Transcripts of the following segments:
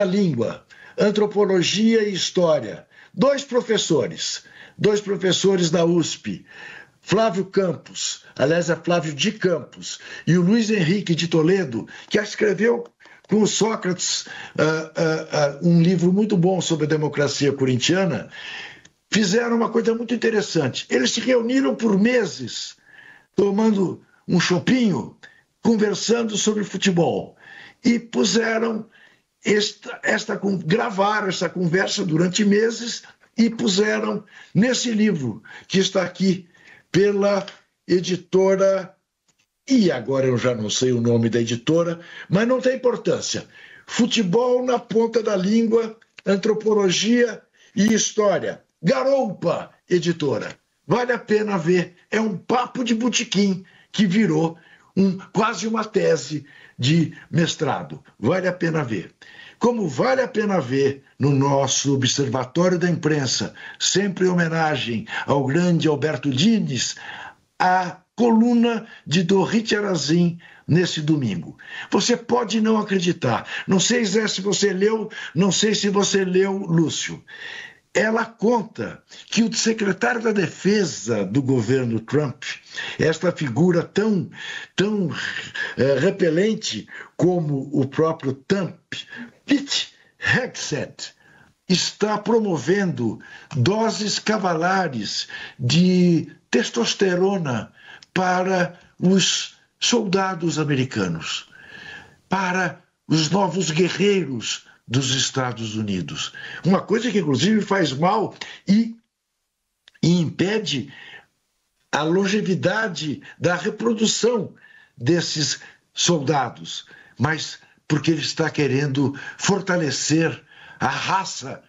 língua, antropologia e história. Dois professores da USP, Flávio Campos, aliás, é Flávio de Campos, e o Luiz Henrique de Toledo, que escreveu com o Sócrates um livro muito bom sobre a democracia corintiana, fizeram uma coisa muito interessante. Eles se reuniram por meses, tomando um chopinho, conversando sobre futebol, e puseram gravaram essa conversa durante meses e puseram nesse livro que está aqui pela editora, e agora eu já não sei o nome da editora, mas não tem importância. Futebol na ponta da língua, antropologia e história. Garoupa, editora. Vale a pena ver. É um papo de botequim que virou quase uma tese de mestrado. Vale a pena ver. Como vale a pena ver no nosso Observatório da Imprensa, sempre em homenagem ao grande Alberto Dines, a coluna de Dorit Arazin nesse domingo. Você pode não acreditar. Não sei, Zé, se você leu, não sei se você leu, Lúcio. Ela conta que o secretário da Defesa do governo Trump, esta figura tão repelente como o próprio Trump, Pete Hegseth, está promovendo doses cavalares de testosterona para os soldados americanos, para os novos guerreiros dos Estados Unidos. Uma coisa que, inclusive, faz mal e impede a longevidade da reprodução desses soldados, mas porque ele está querendo fortalecer a raça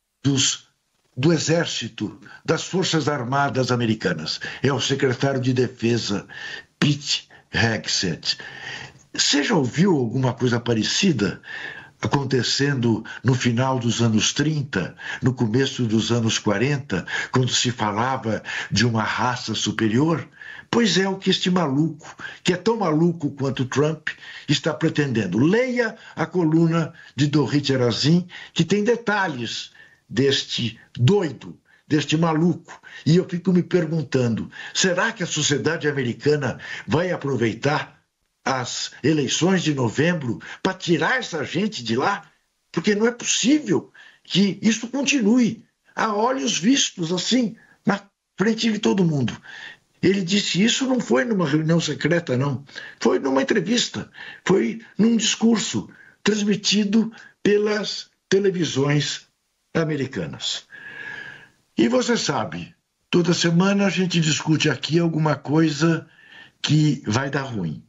do Exército, das Forças Armadas Americanas. É o secretário de Defesa, Pete Hegseth. Você já ouviu alguma coisa parecida acontecendo no final dos anos 30, no começo dos anos 40, quando se falava de uma raça superior? Pois é o que este maluco, que é tão maluco quanto Trump, está pretendendo. Leia a coluna de Dorit Arazin, que tem detalhes deste doido, deste maluco. E eu fico me perguntando, será que a sociedade americana vai aproveitar as eleições de novembro para tirar essa gente de lá? Porque não é possível que isso continue a olhos vistos, assim, na frente de todo mundo. Ele disse isso, não foi numa reunião secreta, não. Foi numa entrevista, foi num discurso transmitido pelas televisões americanas. E você sabe, toda semana a gente discute aqui alguma coisa que vai dar ruim.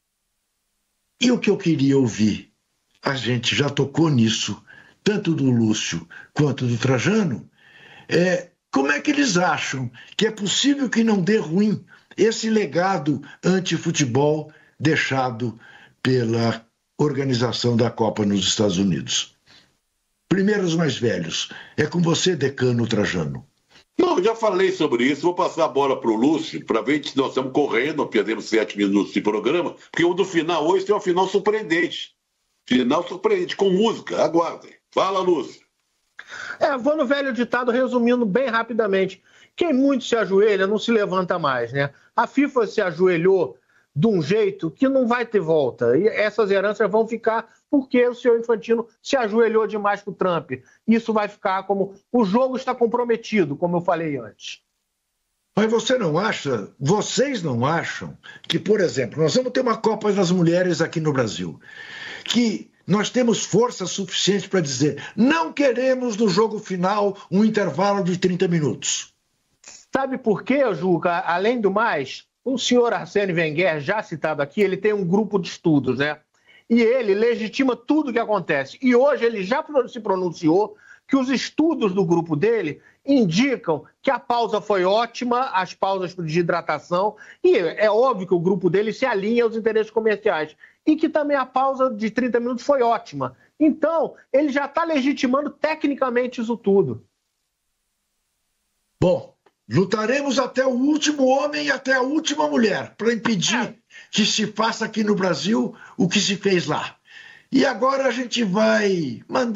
E o que eu queria ouvir, a gente já tocou nisso, tanto do Lúcio quanto do Trajano, como é que eles acham que é possível que não dê ruim esse legado anti-futebol deixado pela organização da Copa nos Estados Unidos? Primeiro os mais velhos. É com você, decano Trajano. Não, eu já falei sobre isso, vou passar a bola para o Lúcio, para ver se nós estamos correndo, perdemos 7 minutos de programa, porque o do final hoje tem uma final surpreendente. Final surpreendente, com música, aguardem. Fala, Lúcio. Vou no velho ditado, resumindo bem rapidamente. Quem muito se ajoelha não se levanta mais, né? A FIFA se ajoelhou de um jeito que não vai ter volta. E essas heranças vão ficar porque o senhor Infantino se ajoelhou demais com o Trump. Isso vai ficar como... O jogo está comprometido, como eu falei antes. Mas vocês não acham que, por exemplo, nós vamos ter uma Copa das Mulheres aqui no Brasil, que nós temos força suficiente para dizer não queremos no jogo final um intervalo de 30 minutos? Sabe por quê, Juca? Além do mais, o senhor Arsène Wenger, já citado aqui, ele tem um grupo de estudos, né? E ele legitima tudo o que acontece. E hoje ele já se pronunciou que os estudos do grupo dele indicam que a pausa foi ótima, as pausas de hidratação, e é óbvio que o grupo dele se alinha aos interesses comerciais, e que também a pausa de 30 minutos foi ótima. Então, ele já está legitimando tecnicamente isso tudo. Bom, lutaremos até o último homem e até a última mulher para impedir que se faça aqui no Brasil o que se fez lá. E agora a gente vai mandar